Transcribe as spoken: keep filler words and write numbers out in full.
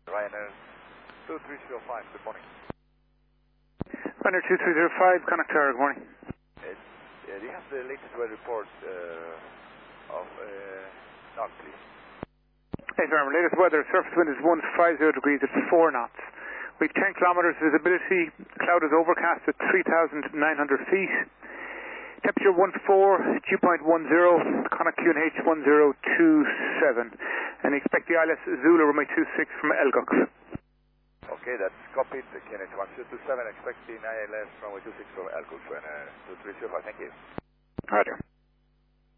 Ryanair two three zero five, good morning. Ryanair two three zero five, Connacht Tower, good morning. Uh, uh, do you have the latest weather report uh, of uh, knots, please? Yes, remember, latest weather, surface wind is one five zero degrees at four knots. We have ten kilometres visibility, cloud is overcast at three thousand nine hundred feet. Temperature one four, dew point one zero, Connacht Q N H one zero two seven. And expect the I L S Zulu runway two six from Elguk. Okay, that's copied, the Q N H one zero two seven, expecting I L S runway two six from Elguk, and uh, two three zero five, thank you. Roger.